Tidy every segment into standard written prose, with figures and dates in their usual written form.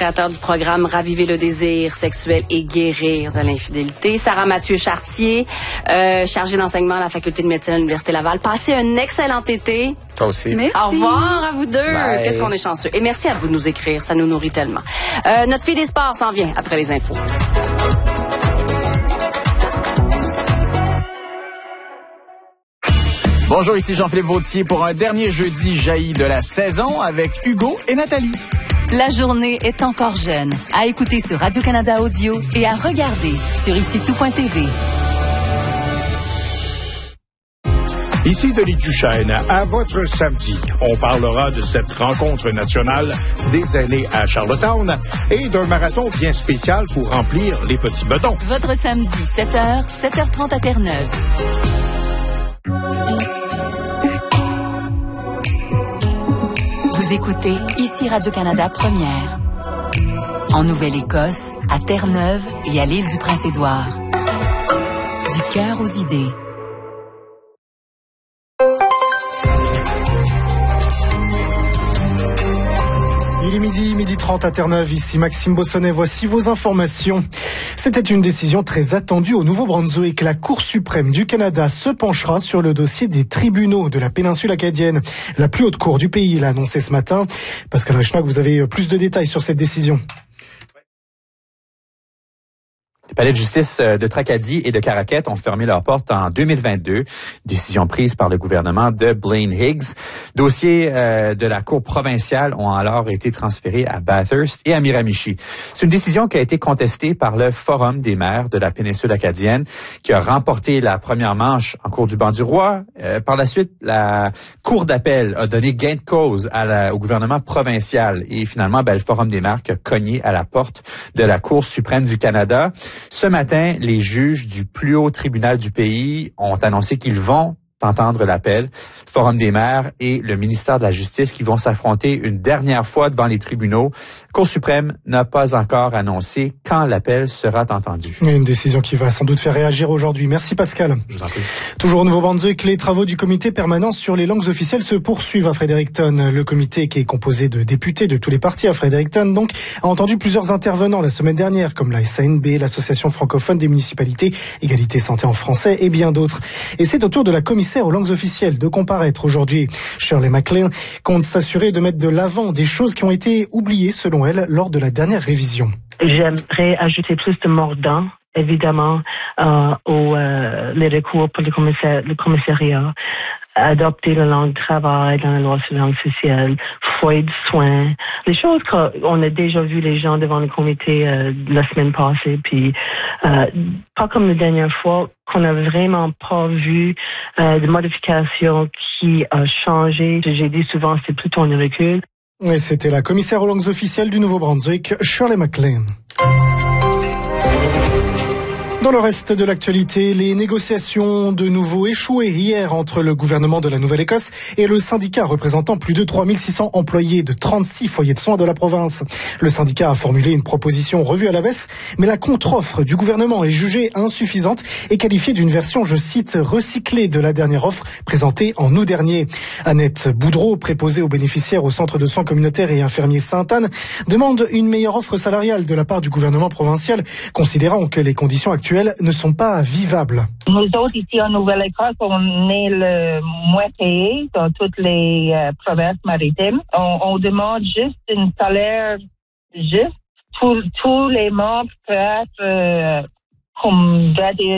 créateur du programme Raviver le désir sexuel et guérir de l'infidélité. Sarah Mathieu-Chartier, chargée d'enseignement à la Faculté de médecine à l'Université Laval. Passez un excellent été. Toi aussi. Merci. Au revoir à vous deux. Bye. Qu'est-ce qu'on est chanceux. Et merci à vous de nous écrire. Ça nous nourrit tellement. Notre fille des sports s'en vient après les infos. Bonjour, ici Jean-Philippe Vautier pour un dernier jeudi jailli de la saison avec Hugo et Nathalie. La journée est encore jeune. À écouter sur Radio-Canada Audio et à regarder sur icitout.tv. Ici Denis Duchesne, à votre samedi. On parlera de cette rencontre nationale des aînés à Charlottetown et d'un marathon bien spécial pour remplir les petits bedons. Votre samedi, 7h, 7h30 à Terre-Neuve. Vous écoutez ici Radio-Canada Première. En Nouvelle-Écosse, à Terre-Neuve et à l'île du Prince-Édouard. Du cœur aux idées. Il est midi 30 à Terre-Neuve, ici Maxime Bossonnet, voici vos informations. C'était une décision très attendue au Nouveau-Brunswick. La Cour suprême du Canada se penchera sur le dossier des tribunaux de la péninsule acadienne. La plus haute cour du pays l'a annoncé ce matin. Pascal Rechnac, vous avez plus de détails sur cette décision. Les palais de justice de Tracadie et de Caraquette ont fermé leurs portes en 2022. Décision prise par le gouvernement de Blaine Higgs. Dossiers de la Cour provinciale ont alors été transférés à Bathurst et à Miramichi. C'est une décision qui a été contestée par le Forum des maires de la péninsule acadienne, qui a remporté la première manche en cour du banc du roi. Par la suite, la Cour d'appel a donné gain de cause au gouvernement provincial. Et finalement, le Forum des maires qui a cogné à la porte de la Cour suprême du Canada. Ce matin, les juges du plus haut tribunal du pays ont annoncé qu'ils vont entendre l'appel. Le Forum des maires et le ministère de la Justice qui vont s'affronter une dernière fois devant les tribunaux. La Cour suprême n'a pas encore annoncé quand l'appel sera entendu. Une décision qui va sans doute faire réagir aujourd'hui. Merci Pascal. Je vous en prie. Toujours au Nouveau-Brunswick, les travaux du comité permanent sur les langues officielles se poursuivent à Fredericton. Le comité, qui est composé de députés de tous les partis à Fredericton, donc, a entendu plusieurs intervenants la semaine dernière, comme la SANB, l'Association francophone des municipalités, Égalité Santé en français et bien d'autres. Et c'est au tour de la commissaire aux langues officielles de comparaître aujourd'hui. Shirley McLean compte s'assurer de mettre de l'avant des choses qui ont été oubliées, selon elle, lors de la dernière révision. J'aimerais ajouter plus de mordants, évidemment, les recours pour le commissariat, adopter la langue de travail dans la loi sur la langue officielle, foyer de soins, les choses qu'on a déjà vu les gens devant le comité la semaine passée, puis pas comme la dernière fois, qu'on n'a vraiment pas vu de modifications qui a changé. J'ai dit souvent, c'est plutôt un recul. Et c'était la commissaire aux langues officielles du Nouveau-Brunswick, Shirley McLean. Dans le reste de l'actualité, les négociations ont de nouveau échoué hier entre le gouvernement de la Nouvelle-Écosse et le syndicat représentant plus de 3600 employés de 36 foyers de soins de la province. Le syndicat a formulé une proposition revue à la baisse, mais la contre-offre du gouvernement est jugée insuffisante et qualifiée d'une version, je cite, recyclée de la dernière offre présentée en août dernier. Annette Boudreau, préposée aux bénéficiaires au centre de soins communautaires et infirmiers Sainte-Anne, demande une meilleure offre salariale de la part du gouvernement provincial, considérant que les conditions actuelles ne sont pas vivables. Nous autres, ici en Nouvelle-Écosse, on est le moins payé dans toutes les provinces maritimes. On demande juste un salaire juste pour tous les membres, peut-être comme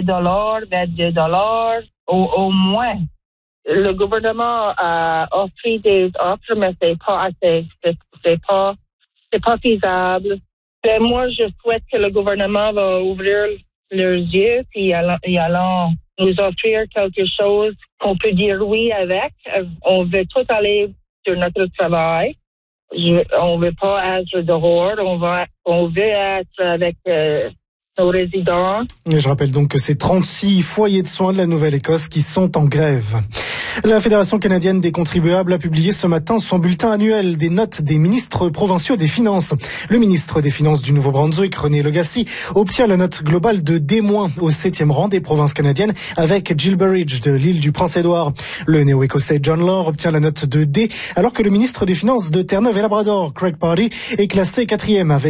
$22 au moins. Le gouvernement a offert des offres, mais c'est pas assez. C'est pas faisable. Et moi, je souhaite que le gouvernement va ouvrir leurs yeux et allant nous offrir quelque chose qu'on peut dire oui avec. On veut tout aller sur notre travail. On veut pas être dehors. On veut être avec nos résidents. Et je rappelle donc que c'est 36 foyers de soins de la Nouvelle-Écosse qui sont en grève. La Fédération canadienne des contribuables a publié ce matin son bulletin annuel des notes des ministres provinciaux des Finances. Le ministre des Finances du Nouveau-Brunswick, René Legacy, obtient la note globale de D- au 7e rang des provinces canadiennes avec Jill Burridge de l'île du Prince-Édouard. Le néo-écossais John Law obtient la note de D, alors que le ministre des Finances de Terre-Neuve et Labrador, Craig Pardy, est classé 4e avec